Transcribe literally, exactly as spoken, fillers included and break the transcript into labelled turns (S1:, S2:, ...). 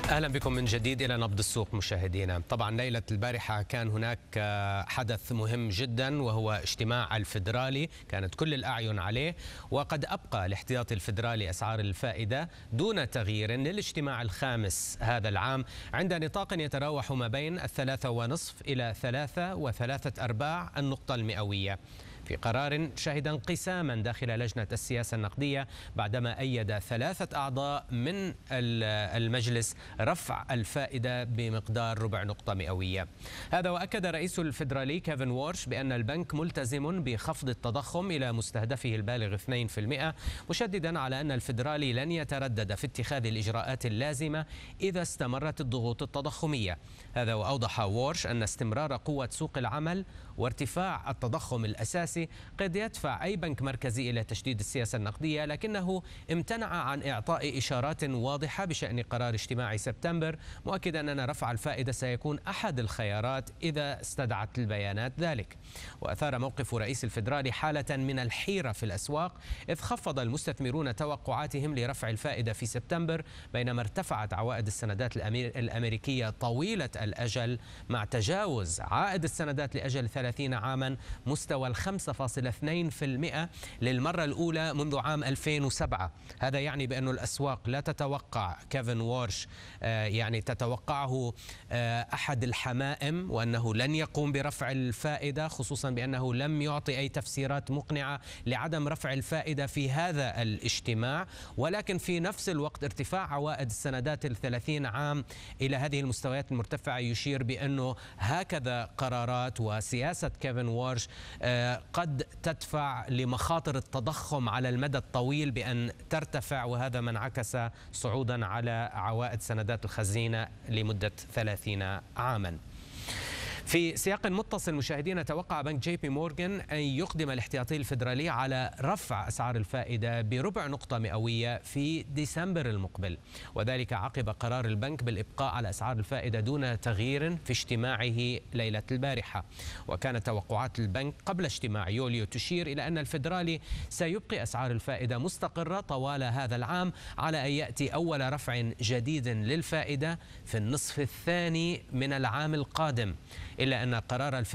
S1: أهلا بكم من جديد إلى نبض السوق مشاهدينا. طبعا ليلة البارحة كان هناك حدث مهم جدا وهو اجتماع الفيدرالي، كانت كل الأعين عليه، وقد أبقى الاحتياطي الفيدرالي أسعار الفائدة دون تغيير للاجتماع الخامس هذا العام عند نطاق يتراوح ما بين الثلاثة ونصف إلى ثلاثة وثلاثة أرباع النقطة المئوية، في قرار شهد انقساما داخل لجنة السياسة النقدية بعدما أيد ثلاثة أعضاء من المجلس رفع الفائدة بمقدار ربع نقطة مئوية. هذا وأكد رئيس الفيدرالي كيفن وورش بأن البنك ملتزم بخفض التضخم إلى مستهدفه البالغ اثنين بالمئة، مشددا على أن الفيدرالي لن يتردد في اتخاذ الإجراءات اللازمة إذا استمرت الضغوط التضخمية. هذا وأوضح وورش أن استمرار قوة سوق العمل وارتفاع التضخم الأساسي قد يدفع أي بنك مركزي إلى تشديد السياسة النقدية، لكنه امتنع عن إعطاء إشارات واضحة بشأن قرار اجتماع سبتمبر، مؤكدا أن رفع الفائدة سيكون أحد الخيارات إذا استدعت البيانات ذلك. وأثار موقف رئيس الفيدرالي حالة من الحيرة في الأسواق، إذ خفض المستثمرون توقعاتهم لرفع الفائدة في سبتمبر، بينما ارتفعت عوائد السندات الأمريكية طويلة الأجل مع تجاوز عائد السندات لأجل ثلاثين عاما مستوى خمسة فاصلة اثنين بالمئة للمرة الأولى منذ عام ألفين وسبعة. هذا يعني بأن الأسواق لا تتوقع كيفن وورش يعني تتوقعه أحد الحمائم، وأنه لن يقوم برفع الفائدة، خصوصا بأنه لم يعطي أي تفسيرات مقنعة لعدم رفع الفائدة في هذا الاجتماع. ولكن في نفس الوقت ارتفاع عوائد السندات الثلاثين عام إلى هذه المستويات المرتفعة يشير بأنه هكذا قرارات وسياسة كيفن وورش قد تدفع لمخاطر التضخم على المدى الطويل بأن ترتفع، وهذا ما انعكس صعودا على عوائد سندات الخزينة لمدة ثلاثين عاما. في سياق متصل مشاهدينا، توقع بنك جي بي مورغان أن يقدم الاحتياطي الفيدرالي على رفع أسعار الفائدة بربع نقطة مئوية في ديسمبر المقبل، وذلك عقب قرار البنك بالإبقاء على أسعار الفائدة دون تغيير في اجتماعه ليلة البارحة. وكانت توقعات البنك قبل اجتماع يوليو تشير إلى أن الفيدرالي سيبقي أسعار الفائدة مستقرة طوال هذا العام، على أن يأتي أول رفع جديد للفائدة في النصف الثاني من العام القادم، إلا أن قرار